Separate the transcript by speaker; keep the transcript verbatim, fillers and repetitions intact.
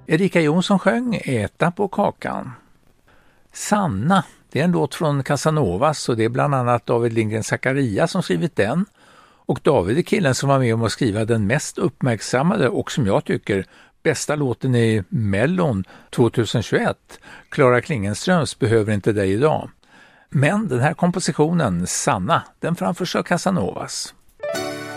Speaker 1: Erika Jonsson sjöng Äta på kakan. Sanna, det är en låt från Casanovas och det är bland annat David Lindgren Zacharias som skrivit den. Och David är killen som var med om att skriva den mest uppmärksammade och som jag tycker bästa låten i Mellon tjugohundratjugoett. Klara Klingenströms Behöver inte dig idag. Men den här kompositionen, Sanna, den framförs av Casanovas.